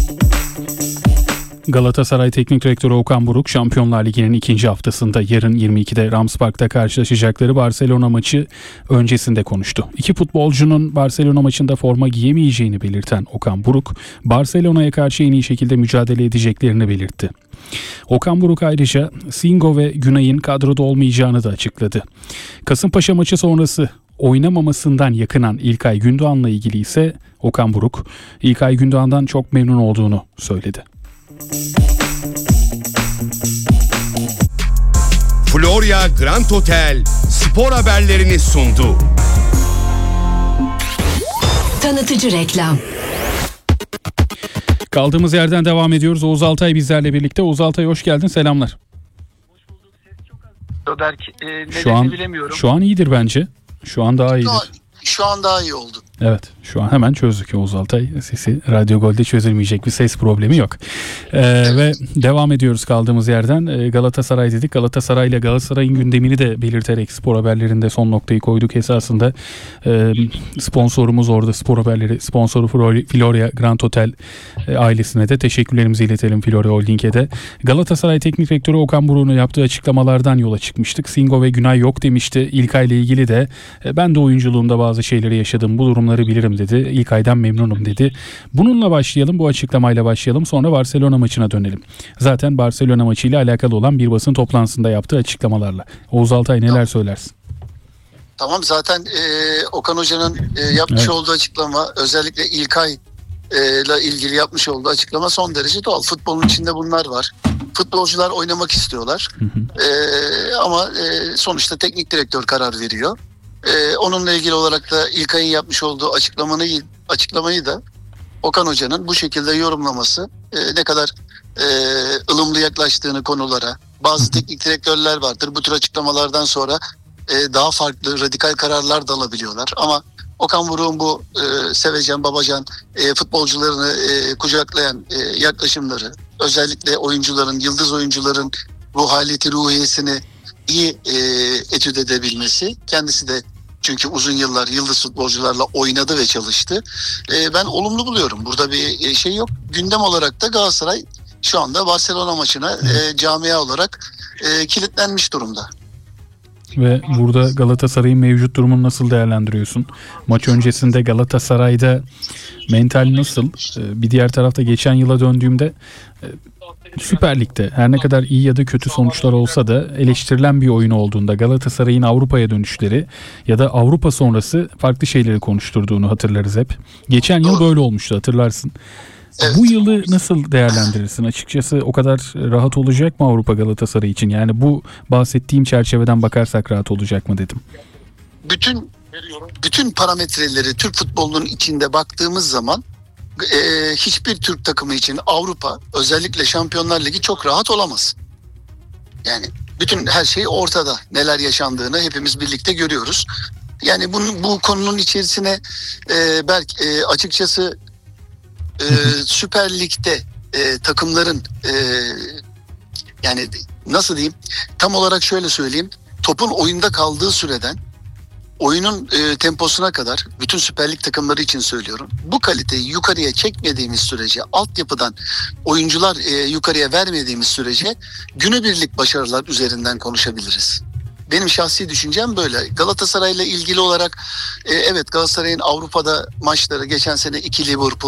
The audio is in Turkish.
Galatasaray Teknik Direktörü Okan Buruk, Şampiyonlar Ligi'nin ikinci haftasında yarın 22'de Rams Park'ta karşılaşacakları Barcelona maçı öncesinde konuştu. İki futbolcunun Barcelona maçında forma giyemeyeceğini belirten Okan Buruk, Barcelona'ya karşı en iyi şekilde mücadele edeceklerini belirtti. Okan Buruk ayrıca Singo ve Günay'ın kadroda olmayacağını da açıkladı. Kasımpaşa maçı sonrası oynamamasından yakınan İlkay Gündoğan'la ilgili ise Okan Buruk, İlkay Gündoğan'dan çok memnun olduğunu söyledi. Florya Grand Hotel spor haberlerini sundu. Tanıtıcı reklam. Kaldığımız yerden devam ediyoruz. Oğuz Altay bizlerle birlikte. Oğuz Altay hoş geldin. Selamlar. Hoş bulduk. Ses çok az. Nedenini bilemiyorum. Şu an iyidir bence. Şu an daha iyidir. Şu an daha iyi oldu. Evet, şu an hemen çözdük Oğuz Altay. Sesi Radyo Gol'de çözülmeyecek bir ses problemi yok. Ve devam ediyoruz kaldığımız yerden. Galatasaray dedik. Galatasaray'ın gündemini de belirterek spor haberlerinde son noktayı koyduk. Esasında sponsorumuz orada, spor haberleri sponsoru Florya Grand Hotel ailesine de teşekkürlerimizi iletelim, Florya Holding'e de. Galatasaray Teknik Direktörü Okan Buruk'un yaptığı açıklamalardan yola çıkmıştık. Singo ve Günay yok demişti. İlkay ile ilgili de ben de oyunculuğumda bazı şeyleri yaşadım. Bu durumları bilirim dedi. İlkay'dan memnunum dedi. Bununla başlayalım. Bu açıklamayla başlayalım. Sonra Barcelona maçına dönelim. Zaten Barcelona maçıyla alakalı olan bir basın toplantısında yaptığı açıklamalarla. Oğuz Altay neler söylersin? Tamam, zaten Okan Hoca'nın yapmış olduğu açıklama, özellikle İlkay ile ilgili yapmış olduğu açıklama son derece doğal. Futbolun içinde bunlar var. Futbolcular oynamak istiyorlar. Ama sonuçta teknik direktör karar veriyor. Onunla ilgili olarak da İlkay'ın yapmış olduğu açıklamayı da Okan Hoca'nın bu şekilde yorumlaması, ne kadar ılımlı yaklaştığını konulara, bazı teknik direktörler vardır. Bu tür açıklamalardan sonra daha farklı radikal kararlar da alabiliyorlar. Ama Okan Buruk'un bu sevecen, babacan futbolcularını kucaklayan yaklaşımları, özellikle oyuncuların, yıldız oyuncuların ruh haleti, ruhiyesini iyi etüt edebilmesi, kendisi de çünkü uzun yıllar yıldız futbolcularla oynadı ve çalıştı. Ben olumlu buluyorum. Burada bir şey yok. Gündem olarak da Galatasaray şu anda Barcelona maçına camia olarak kilitlenmiş durumda. Ve burada Galatasaray'ın mevcut durumunu nasıl değerlendiriyorsun? Maç öncesinde Galatasaray'da mental nasıl? Bir diğer tarafta geçen yıla döndüğümde Süper Lig'de her ne kadar iyi ya da kötü sonuçlar olsa da eleştirilen bir oyun olduğunda Galatasaray'ın Avrupa'ya dönüşleri ya da Avrupa sonrası farklı şeyleri konuşturduğunu hatırlarız hep. Geçen yıl böyle olmuştu, hatırlarsın. Evet. Bu yılı nasıl değerlendirirsin? Açıkçası o kadar rahat olacak mı Avrupa Galatasaray için? Yani bu bahsettiğim çerçeveden bakarsak rahat olacak mı dedim. Bütün parametreleri Türk futbolunun içinde baktığımız zaman hiçbir Türk takımı için Avrupa, özellikle Şampiyonlar Ligi çok rahat olamaz. Yani bütün her şey ortada. Neler yaşandığını hepimiz birlikte görüyoruz. Yani bu konunun içerisine belki açıkçası Süper Lig'de takımların yani nasıl diyeyim, tam olarak şöyle söyleyeyim, topun oyunda kaldığı süreden oyunun temposuna kadar bütün Süper Lig takımları için söylüyorum. Bu kaliteyi yukarıya çekmediğimiz sürece, altyapıdan oyuncular yukarıya vermediğimiz sürece günübirlik başarılar üzerinden konuşabiliriz. Benim şahsi düşüncem böyle. Galatasaray'la ilgili olarak evet, Galatasaray'ın Avrupa'da maçları geçen sene 2 Liverpool,